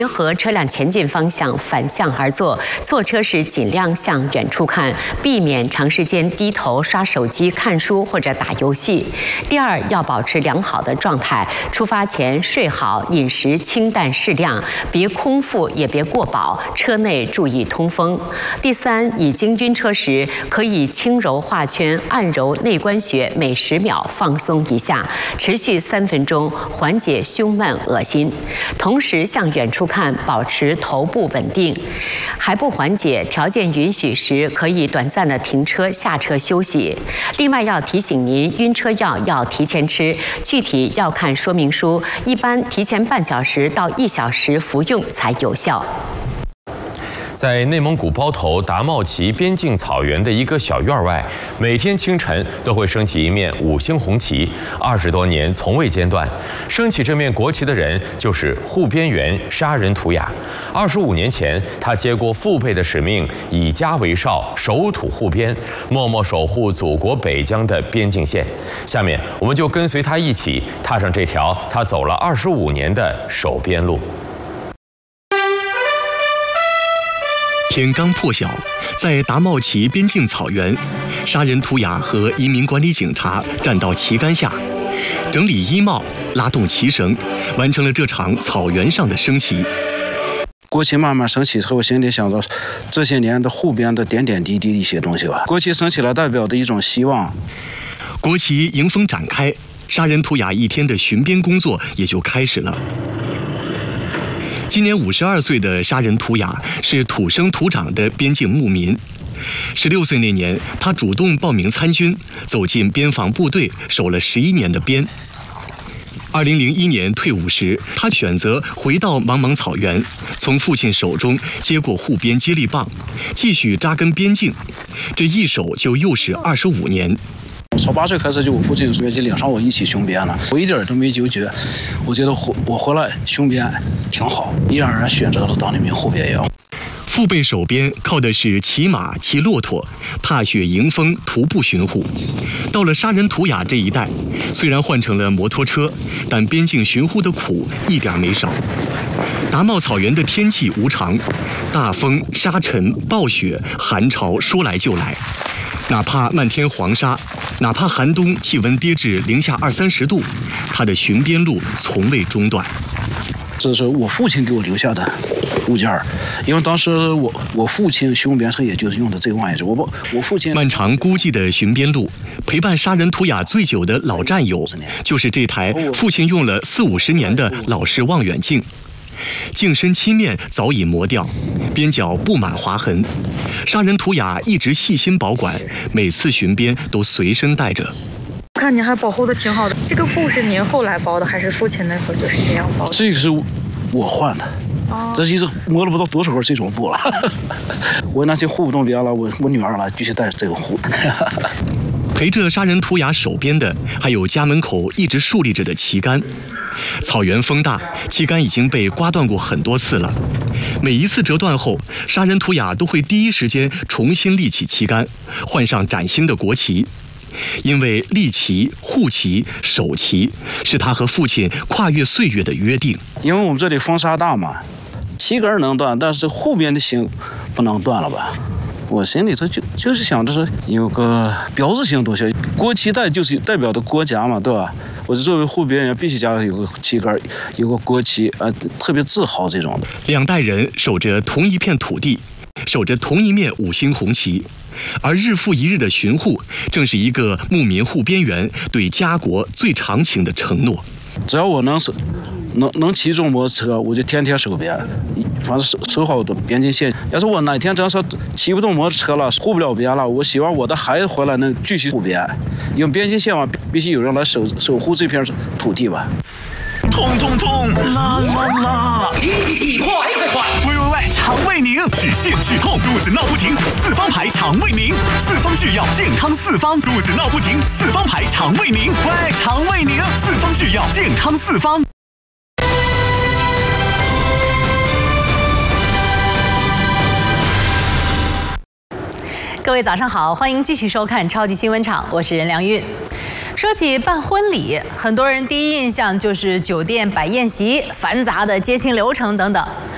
和车辆前进方向反向而坐，坐车时尽量向远处看，避免长时间低头刷手机、看书或者打游戏。第二，要保持良好的状态，出发前睡好，饮食清淡适量，别空腹也别过饱，车内注意通风。第三，已经晕车时，可以轻揉画圈、按揉内关穴，每10秒放松一下，持续3分钟，缓解胸闷、恶心。同时向远处看，保持头部稳定。还不缓解，条件允许时，可以短暂的停车下车休息。另外要提醒您，晕车药要提前吃，具体要看说明书，一般提前半小时到1小时服用才有效。 在内蒙古包头达茂旗边境草原的一个小院外，每天清晨都会升起一面5星红旗，20多年从未间断。升起这面国旗的人就是护边员沙人图雅。25年前，他接过父辈的使命，以家为哨，守土护边，默默守护祖国北疆的边境线。下面，我们就跟随他一起踏上这条他走了25年的守边路。 天刚破晓，在达茂旗边境草原，沙人图雅和移民管理警察站到旗杆下，整理衣帽，拉动旗绳，完成了这场草原上的升旗。 国旗慢慢升起之后，我心里想着这些年的护边的点点滴滴的一些东西吧。国旗升起来，代表的一种希望。 国旗迎风展开，沙人图雅一天的巡边工作也就开始了。今年52岁的沙人图雅是土生土长的边境牧民。16岁那年，他主动报名参军，走进边防部队，守了11年的边。2001年退伍时，他选择回到茫茫草原，从父亲手中接过护边接力棒，继续扎根边境。这一守就又是25年。 从8岁开始，就我父亲就领上我一起雄边了，我一点都没纠结。我觉得我回来雄边挺好，毅然而然选择了当一名护边员。 父辈守边靠的是骑马、骑骆驼，踏雪迎风，徒步巡护。到了沙人图雅这一代，虽然换成了摩托车，但边境巡护的苦一点没少。达茂草原的天气无常，大风、沙尘、暴雪、寒潮说来就来。哪怕漫天黄沙，哪怕寒冬气温跌至零下20-30度，他的巡边路从未中断。 这是我父亲给我留下的物件儿，因为当时我父亲巡边时也就是用的这玩意儿。我父亲漫长孤寂的巡边路，陪伴沙人图雅最久的老战友，就是这台父亲用了40-50年的老式望远镜。镜身漆面早已磨掉，边角布满划痕。沙人图雅一直细心保管，每次巡边都随身带着。 看你还保护的挺好的，这个布是您后来包的，还是父亲那会儿就是这样包的？ 这个是我换的，这一直磨了不知道多少根这种布了。我那些护不动边了，我女儿了，必须带这个护。 陪着沙人图雅守边的，还有家门口一直竖立着的旗杆。草原风大，旗杆已经被刮断过很多次了。每一次折断后，沙人图雅都会第一时间重新立起旗杆，换上崭新的国旗。因为立旗、护旗、守旗是他和父亲跨越岁月的约定。 因为我们这里风沙大嘛，旗杆能断，但是护边的星不能断了吧？我心里头就是想着是有个标志性东西，国旗带就是代表的国家嘛，对吧？我作为护边员，必须家里有个旗杆，有个国旗，特别自豪这种的。 2代人守着同一片土地，守着同一面5星红旗，而日复一日的巡护，正是一个牧民护边员对家国最长情的承诺。 只要我能骑重摩托车，我就天天守边，反正守好的边境线。要是我哪天真是骑不动摩托车了，护不了边了，我希望我的孩子回来能继续护边，因为边境线嘛，必须有人来守护这片土地吧。 痛痛痛，啦啦啦！急，快！喂！肠胃宁，止泻止痛，肚子闹不停，4方牌肠胃宁，4方制药健康4方，肚子闹不停，4方牌肠胃宁，喂，肠胃宁，4方制药健康4方。 各位早上好，欢迎继续收看超级新闻场，我是任良韵。说起办婚礼，很多人第一印象就是酒店摆宴席、繁杂的接亲流程等等。